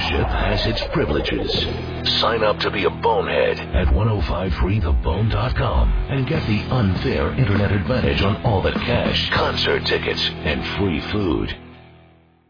membership has its privileges. Sign up to be a bonehead at 1053thebone.com and get the unfair internet advantage on all the cash, concert tickets, and free food.